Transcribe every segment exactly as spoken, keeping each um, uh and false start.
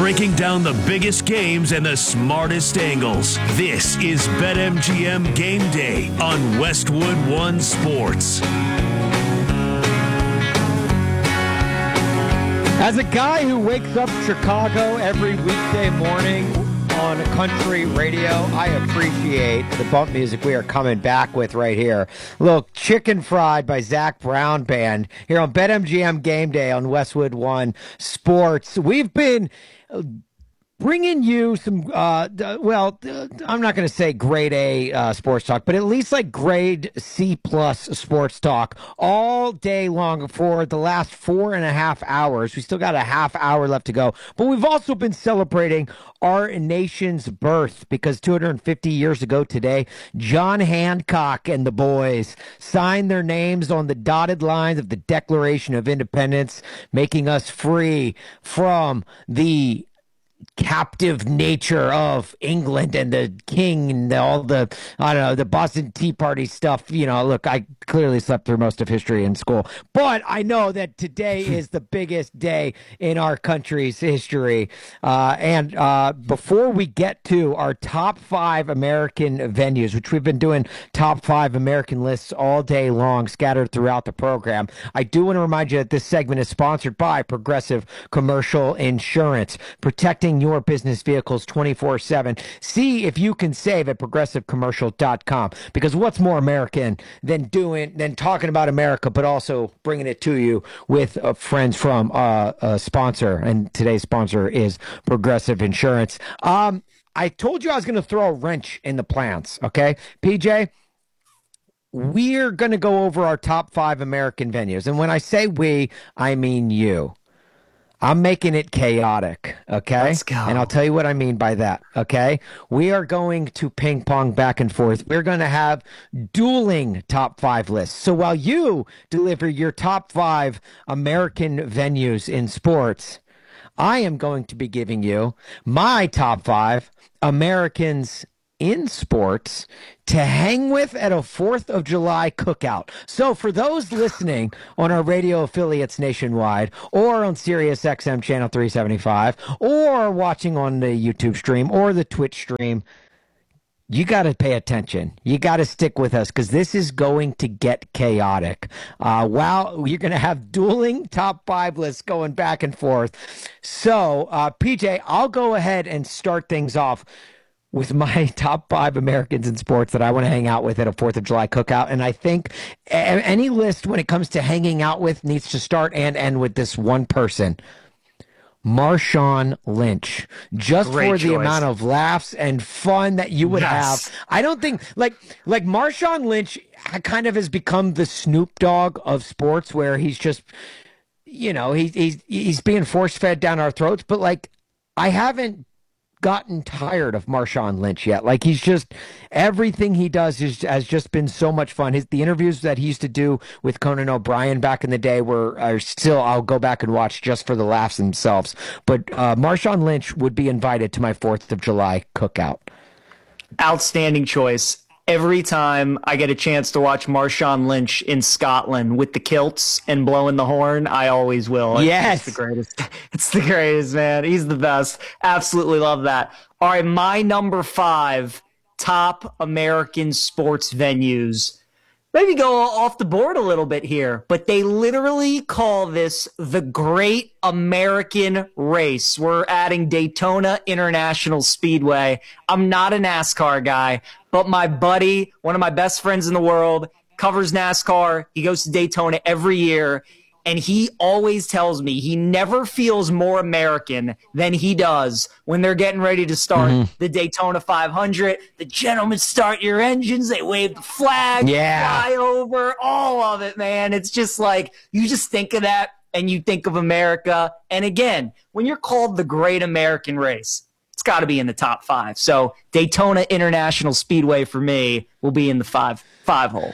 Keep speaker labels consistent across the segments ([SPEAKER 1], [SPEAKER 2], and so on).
[SPEAKER 1] breaking down the biggest games and the smartest angles. This is BetMGM Game Day on Westwood One Sports.
[SPEAKER 2] As a guy who wakes up Chicago every weekday morning on country radio, I appreciate the bump music we are coming back with right here. A little Chicken Fried by Zach Brown Band here on BetMGM Game Day on Westwood One Sports. We've been bringing you some, uh, well, I'm not going to say grade A uh, sports talk, but at least like grade C plus sports talk all day long for the last four and a half hours. We still got a half hour left to go, but we've also been celebrating our nation's birth because two hundred fifty years ago today, John Hancock and the boys signed their names on the dotted lines of the Declaration of Independence, making us free from the captive nature of England and the king and the, all the, I don't know, the Boston Tea Party stuff. You know, look, I clearly slept through most of history in school, but I know that today is the biggest day in our country's history. Uh, and uh, before we get to our top five American venues, which we've been doing top five American lists all day long, scattered throughout the program, I do want to remind you that this segment is sponsored by Progressive Commercial Insurance, protecting your business vehicles twenty-four seven. See if you can save at progressive commercial dot com, because what's more American than doing than talking about America, but also bringing it to you with uh, friends from uh, a sponsor, and today's sponsor is Progressive Insurance. Um, I told you I was going to throw a wrench in the plans. Okay, P J. We're going to go over our top five American venues, and when I say we, I mean you. I'm making it chaotic, okay?
[SPEAKER 3] Let's go.
[SPEAKER 2] And I'll tell you what I mean by that, okay? We are going to ping pong back and forth. We're going to have dueling top five lists. So while you deliver your top five American venues in sports, I am going to be giving you my top five Americans in sports to hang with at a fourth of July cookout. So for those listening on our radio affiliates nationwide, or on Sirius X M channel three seventy-five, or watching on the YouTube stream or the Twitch stream, you got to pay attention. You got to stick with us, because this is going to get chaotic. Uh, wow, you're going to have dueling top five lists going back and forth. So, uh, P J, I'll go ahead and start things off with my top five Americans in sports that I want to hang out with at a fourth of July cookout. And I think a- any list when it comes to hanging out with needs to start and end with this one person, Marshawn Lynch, just
[SPEAKER 3] Great
[SPEAKER 2] for the
[SPEAKER 3] choice.
[SPEAKER 2] amount of laughs and fun that you would
[SPEAKER 3] Yes.
[SPEAKER 2] have. I don't think like like Marshawn Lynch kind of has become the Snoop Dogg of sports, where he's just, you know, he's he's he's being force fed down our throats. But like, I haven't gotten tired of Marshawn Lynch yet. Like, he's just, everything he does is, has just been so much fun. His the interviews that he used to do with Conan O'Brien back in the day were are still, I'll go back and watch just for the laughs themselves. But uh, Marshawn Lynch would be invited to my fourth of July cookout.
[SPEAKER 3] Outstanding choice. Every time I get a chance to watch Marshawn Lynch in Scotland with the kilts and blowing the horn, I always will. It's,
[SPEAKER 2] Yes.
[SPEAKER 3] It's the greatest. It's the greatest, man. He's the best. Absolutely love that. All right, my number five top American sports venues. Maybe go off the board a little bit here, but they literally call this the Great American Race. We're adding Daytona International Speedway. I'm not a NASCAR guy, but my buddy, one of my best friends in the world, covers NASCAR. He goes to Daytona every year, and he always tells me he never feels more American than he does when they're getting ready to start mm-hmm. the Daytona five hundred. The gentlemen start your engines. They wave the flag,
[SPEAKER 2] yeah.
[SPEAKER 3] fly over, all of it, man. It's just like, you just think of that and you think of America. And again, when you're called the Great American Race, it's got to be in the top five. So Daytona International Speedway for me will be in the five five hole.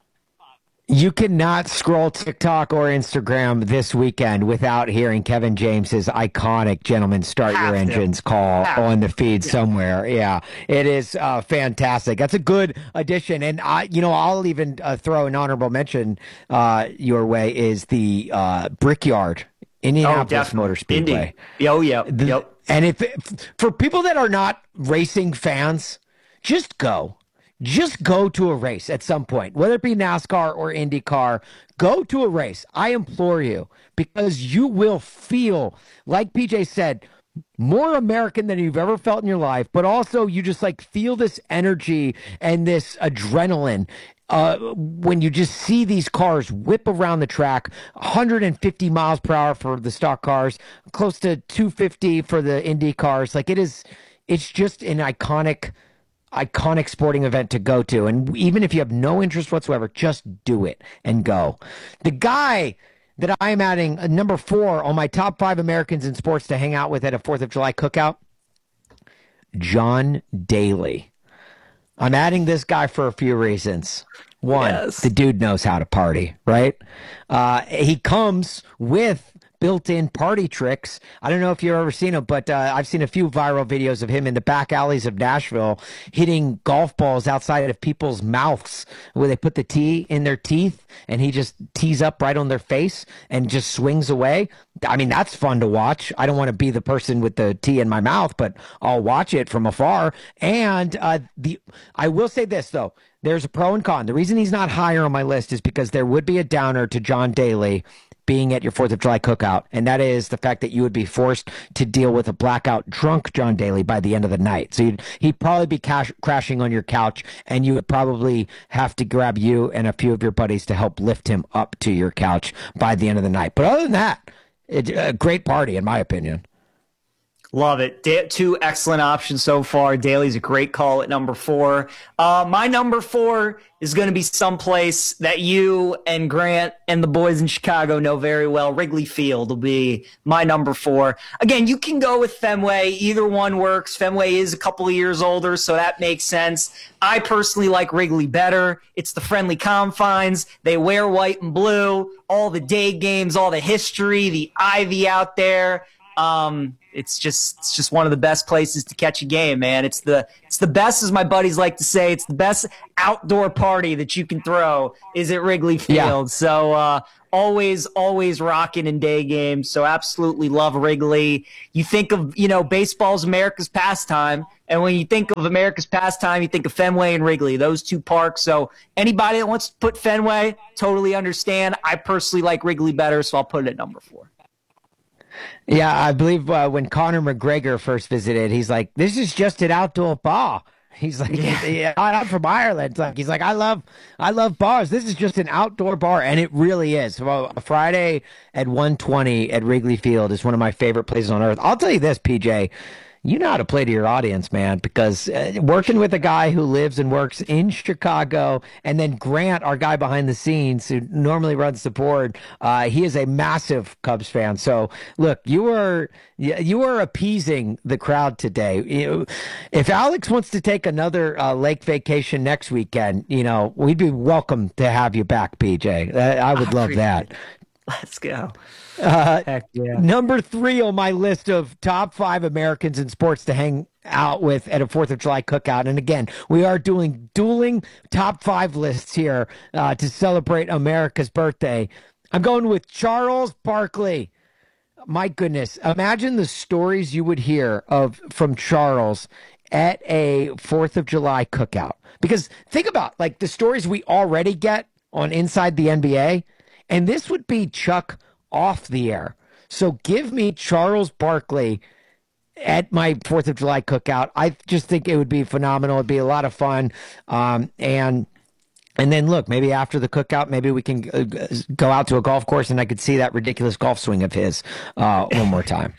[SPEAKER 2] You cannot scroll TikTok or Instagram this weekend without hearing Kevin James's iconic "Gentlemen Start
[SPEAKER 3] Have
[SPEAKER 2] Your
[SPEAKER 3] to.
[SPEAKER 2] Engines" call
[SPEAKER 3] Have
[SPEAKER 2] on the feed somewhere. Yeah, it is uh, fantastic. That's a good addition. And, I, you know, I'll even uh, throw an honorable mention uh, your way is the uh, Brickyard Indianapolis
[SPEAKER 3] oh,
[SPEAKER 2] Motor Speedway.
[SPEAKER 3] Indy. Oh, yeah.
[SPEAKER 2] The,
[SPEAKER 3] yep.
[SPEAKER 2] And if for people that are not racing fans, just go. Just go to a race at some point, whether it be NASCAR or IndyCar. Go to a race. I implore you, because you will feel, like P J said, more American than you've ever felt in your life, but also you just like feel this energy and this adrenaline uh, when you just see these cars whip around the track, one hundred fifty miles per hour for the stock cars, close to two fifty for the Indy cars. Like it is, it's just an iconic iconic sporting event to go to. And even if you have no interest whatsoever, just do it and go. The guy that I am adding, uh, number four on my top five Americans in sports to hang out with at a fourth of July cookout, John Daly. I'm adding this guy for a few reasons. One, yes. The dude knows how to party, right? Uh, he comes with built-in party tricks. I don't know if you've ever seen him, but uh, I've seen a few viral videos of him in the back alleys of Nashville hitting golf balls outside of people's mouths where they put the tee in their teeth and he just tees up right on their face and just swings away. I mean, that's fun to watch. I don't want to be the person with the tee in my mouth, but I'll watch it from afar. And uh, the I will say this, though. There's a pro and con. The reason he's not higher on my list is because there would be a downer to John Daly being at your fourth of July cookout, and that is the fact that you would be forced to deal with a blackout drunk John Daly by the end of the night. So you'd, he'd probably be cash, crashing on your couch, and you would probably have to grab you and a few of your buddies to help lift him up to your couch by the end of the night. But other than that, it's a great party, in my opinion.
[SPEAKER 3] Love it. Da- two excellent options so far. Daly's a great call at number four. Uh, my number four is going to be someplace that you and Grant and the boys in Chicago know very well. Wrigley Field will be my number four. Again, you can go with Fenway. Either one works. Fenway is a couple of years older, so that makes sense. I personally like Wrigley better. It's the friendly confines. They wear white and blue. All the day games, all the history, the ivy out there. Um, it's just, it's just one of the best places to catch a game, man. It's the, it's the best, as my buddies like to say, it's the best outdoor party that you can throw is at Wrigley Field. Yeah. So, uh, always, always rocking in day games. So absolutely love Wrigley. You think of, you know, baseball's America's pastime. And when you think of America's pastime, you think of Fenway and Wrigley, those two parks. So anybody that wants to put Fenway, totally understand. I personally like Wrigley better, so I'll put it at number four.
[SPEAKER 2] Yeah, I believe uh, when Conor McGregor first visited, he's like, "This is just an outdoor bar." He's like, yeah. Yeah, "I'm from Ireland." Like, he's like, "I love, I love bars. This is just an outdoor bar," and it really is. Well, Friday at one twenty at Wrigley Field is one of my favorite places on earth. I'll tell you this, P J. You know how to play to your audience, man, because uh, working with a guy who lives and works in Chicago, and then Grant, our guy behind the scenes, who normally runs the board, uh, he is a massive Cubs fan. So, look, you are you are appeasing the crowd today. You, if Alex wants to take another uh, lake vacation next weekend, you know, we'd be welcome to have you back, P J. I, I would love that.
[SPEAKER 3] Let's go.
[SPEAKER 2] Uh,
[SPEAKER 3] Heck yeah.
[SPEAKER 2] Number three on my list of top five Americans in sports to hang out with at a fourth of July cookout. And again, we are doing dueling top five lists here uh, to celebrate America's birthday. I'm going with Charles Barkley. My goodness. Imagine the stories you would hear of from Charles at a fourth of July cookout. Because think about like the stories we already get on Inside the N B A. And this would be Chuck off the air. So give me Charles Barkley at my fourth of July cookout. I just think it would be phenomenal. It'd be a lot of fun. Um, and and then, look, maybe after the cookout, maybe we can go out to a golf course and I could see that ridiculous golf swing of his uh, one more time.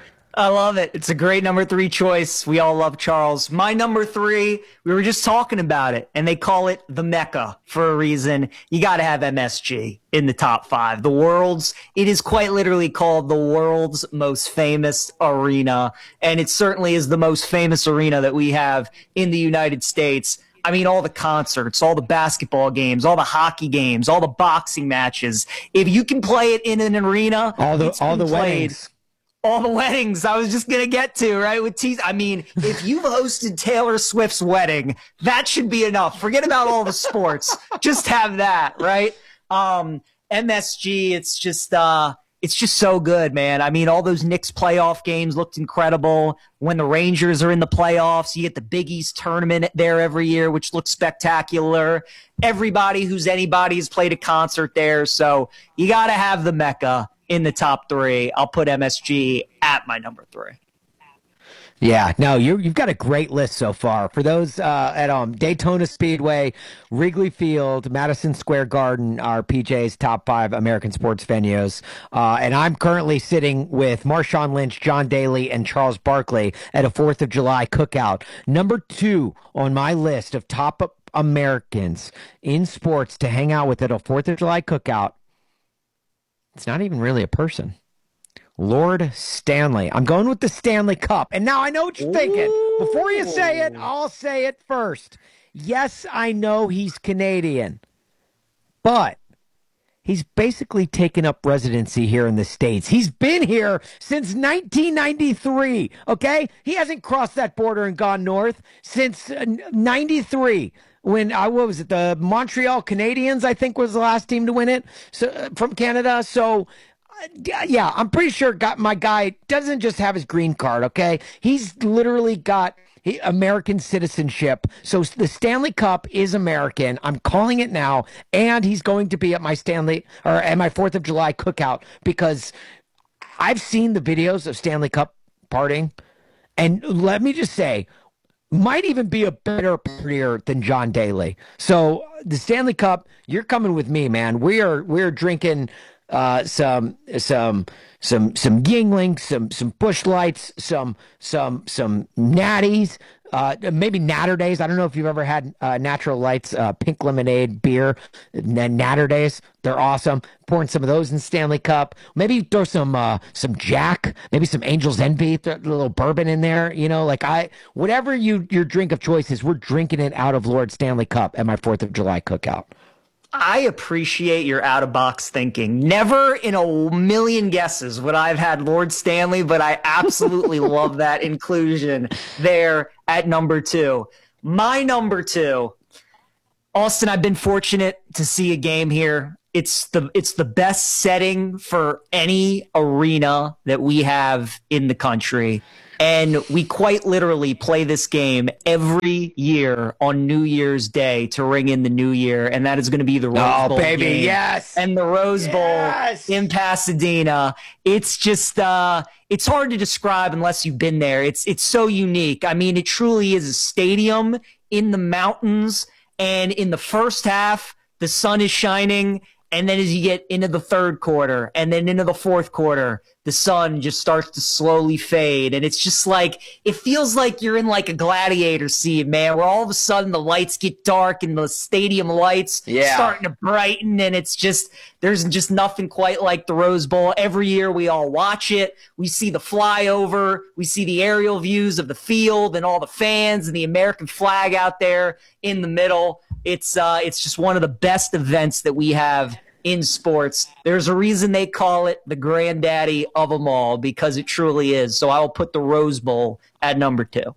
[SPEAKER 3] I love it. It's a great number three choice. We all love Charles. My number three, we were just talking about it, and they call it the Mecca for a reason. You got to have M S G in the top five. The world's, it is quite literally called the world's most famous arena, and it certainly is the most famous arena that we have in the United States. I mean, all the concerts, all the basketball games, all the hockey games, all the boxing matches. If you can play it in an arena,
[SPEAKER 2] all the all the
[SPEAKER 3] played.
[SPEAKER 2] weddings.
[SPEAKER 3] All the weddings I was just going to get to, right? With T. I mean, if you've hosted Taylor Swift's wedding, that should be enough. Forget about all the sports. Just have that, right? Um, M S G, it's just, uh, it's just so good, man. I mean, all those Knicks playoff games looked incredible. When the Rangers are in the playoffs, you get the Big East tournament there every year, which looks spectacular. Everybody who's anybody has played a concert there. So you got to have the Mecca in the top three. I'll put M S G at my number three.
[SPEAKER 2] Yeah, no, you you've got a great list so far. For those uh, at um, Daytona Speedway, Wrigley Field, Madison Square Garden are P J's top five American sports venues. Uh, and I'm currently sitting with Marshawn Lynch, John Daly, and Charles Barkley at a fourth of July cookout. Number two on my list of top Americans in sports to hang out with at a fourth of July cookout. It's not even really a person. Lord Stanley. I'm going with the Stanley Cup. And now I know what you're thinking. Before you say it, I'll say it first. Yes, I know he's Canadian, but he's basically taken up residency here in the States. He's been here since nineteen ninety-three, okay? He hasn't crossed that border and gone north since uh, ninety-three. When I what was it, the Montreal Canadiens, I think, was the last team to win it so, uh, from Canada. So, yeah, I'm pretty sure got my guy doesn't just have his green card, okay? He's literally got American citizenship. So the Stanley Cup is American. I'm calling it now, and he's going to be at my Stanley or at my fourth of July cookout because I've seen the videos of Stanley Cup partying, and let me just say, might even be a better partier than John Daly. So the Stanley Cup, you're coming with me, man. We are we're drinking Uh, some some some some Yingling, some some Busch Lights, some some some Natties, uh, maybe Natter Days. I don't know if you've ever had uh, Natural Lights uh, pink lemonade beer, Natter Days. They're awesome. Pouring some of those in Stanley Cup. Maybe throw some uh, some Jack, maybe some Angel's Envy, throw a little bourbon in there. You know, like I whatever you your drink of choice is, we're drinking it out of Lord Stanley Cup at my Fourth of July cookout.
[SPEAKER 3] I appreciate your out-of-box thinking. Never in a million guesses would I have had Lord Stanley, but I absolutely love that inclusion there at number two. My number two, Austin, I've been fortunate to see a game here. It's the it's the best setting for any arena that we have in the country. And we quite literally play this game every year on New Year's Day to ring in the new year. And that is going to be the Rose
[SPEAKER 2] oh,
[SPEAKER 3] Bowl
[SPEAKER 2] baby,
[SPEAKER 3] game.
[SPEAKER 2] yes.
[SPEAKER 3] And the Rose
[SPEAKER 2] yes.
[SPEAKER 3] Bowl in Pasadena. It's just, uh, it's hard to describe unless you've been there. It's, it's so unique. I mean, it truly is a stadium in the mountains. And in the first half, the sun is shining. And then as you get into the third quarter and then into the fourth quarter, the sun just starts to slowly fade. And it's just like, it feels like you're in like a gladiator scene, man, where all of a sudden the lights get dark and the stadium lights
[SPEAKER 2] yeah.
[SPEAKER 3] starting to brighten. And it's just, there's just nothing quite like the Rose Bowl. Every year we all watch it. We see the flyover. We see the aerial views of the field and all the fans and the American flag out there in the middle. It's, uh, it's just one of the best events that we have in sports. There's a reason they call it the granddaddy of them all, because it truly is. So I will put the Rose Bowl at number two.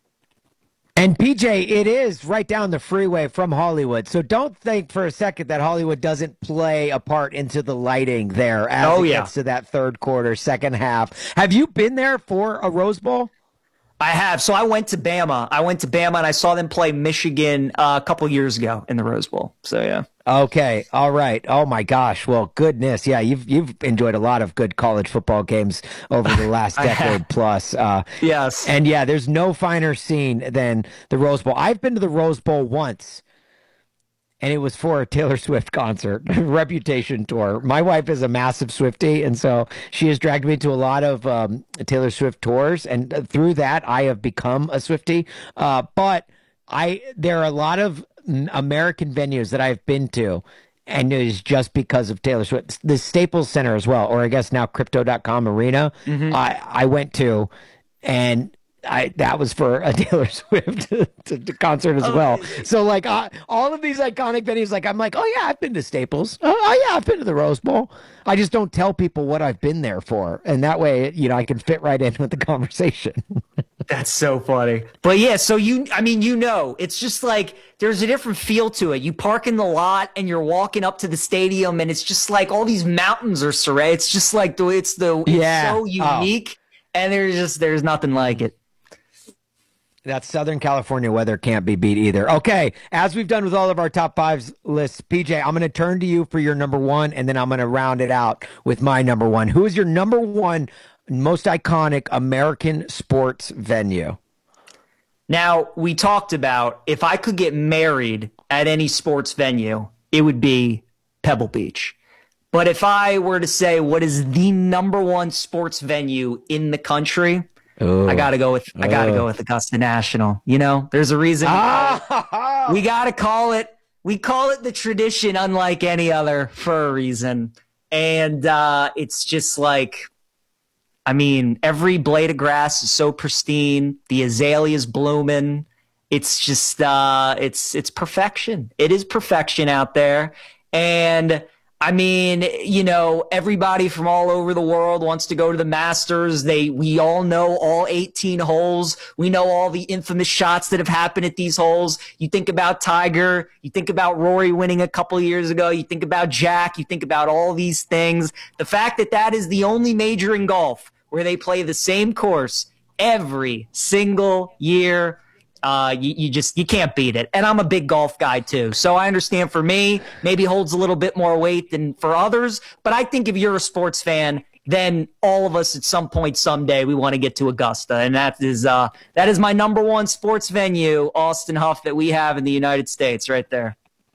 [SPEAKER 2] And P J, it is right down the freeway from Hollywood. So don't think for a second that Hollywood doesn't play a part into the lighting there as
[SPEAKER 3] oh,
[SPEAKER 2] it
[SPEAKER 3] yeah.
[SPEAKER 2] gets to that third quarter, second half. Have you been there for a Rose Bowl?
[SPEAKER 3] I have. So I went to Bama. I went to Bama and I saw them play Michigan uh, a couple years ago in the Rose Bowl. So, yeah.
[SPEAKER 2] Okay. All right. Oh my gosh. Well, goodness. Yeah. You've, you've enjoyed a lot of good college football games over the last decade plus. Uh,
[SPEAKER 3] yes.
[SPEAKER 2] And yeah, there's no finer scene than the Rose Bowl. I've been to the Rose Bowl once, and it was for a Taylor Swift concert, Reputation tour. My wife is a massive Swiftie, and so she has dragged me to a lot of um, Taylor Swift tours, and through that, I have become a Swiftie. Uh, but I there are a lot of American venues that I've been to, and it is just because of Taylor Swift. The Staples Center as well, or I guess now Crypto dot com Arena, mm-hmm. I, I went to, and I that was for a Taylor Swift to, to, to concert as oh, well. So like uh, all of these iconic venues, like I'm like, oh yeah, I've been to Staples. Oh, oh yeah, I've been to the Rose Bowl. I just don't tell people what I've been there for, and that way, you know, I can fit right in with the conversation.
[SPEAKER 3] That's so funny. But yeah, so you, I mean, you know, it's just like there's a different feel to it. You park in the lot and you're walking up to the stadium, and it's just like all these mountains are surrounded. It's just like the, it's the, it's
[SPEAKER 2] Yeah.
[SPEAKER 3] so unique, oh. and there's just, there's nothing like it.
[SPEAKER 2] That Southern California weather can't be beat either. Okay, as we've done with all of our top fives lists, P J, I'm going to turn to you for your number one, and then I'm going to round it out with my number one. Who is your number one most iconic American sports venue?
[SPEAKER 3] Now, we talked about if I could get married at any sports venue, it would be Pebble Beach. But if I were to say what is the number one sports venue in the country, Ooh. I gotta go with I gotta Ooh. go with Augusta National. You know, there's a reason we, ah! we gotta call it. We call it the tradition, unlike any other, for a reason. And uh, it's just like. I mean, every blade of grass is so pristine. The azaleas blooming. It's just, uh, it's it's perfection. It is perfection out there. And I mean, you know, everybody from all over the world wants to go to the Masters. They, we all know all eighteen holes. We know all the infamous shots that have happened at these holes. You think about Tiger. You think about Rory winning a couple years ago. You think about Jack. You think about all these things. The fact that that is the only major in golf where they play the same course every single year. Uh, you, you just, you can't beat it. And I'm a big golf guy too. So I understand for me, maybe holds a little bit more weight than for others. But I think if you're a sports fan, then all of us at some point someday, we want to get to Augusta. And that is, uh, that is my number one sports venue, Austin Huff, that we have in the United States right there.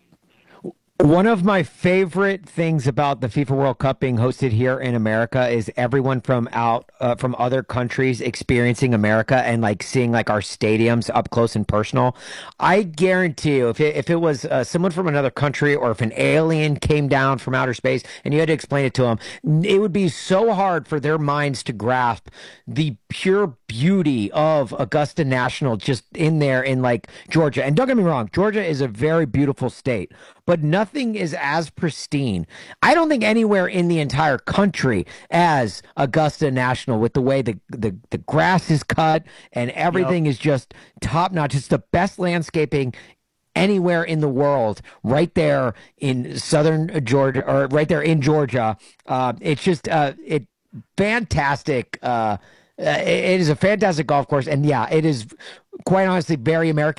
[SPEAKER 2] One of my favorite things about the FIFA World Cup being hosted here in America is everyone from out uh, from other countries experiencing America and like seeing like our stadiums up close and personal. I guarantee you, if it, if it was uh, someone from another country or if an alien came down from outer space and you had to explain it to them, it would be so hard for their minds to grasp the pure beauty of Augusta National just in there in like Georgia. And don't get me wrong, Georgia is a very beautiful state, but nothing is as pristine. I don't think anywhere in the entire country as Augusta National, with the way the the, the grass is cut and everything yep. is just top notch. It's the best landscaping anywhere in the world, right there in southern Georgia, or right there in Georgia. Uh, it's just uh, it fantastic. Uh, it is a fantastic golf course, and yeah, it is quite honestly very American.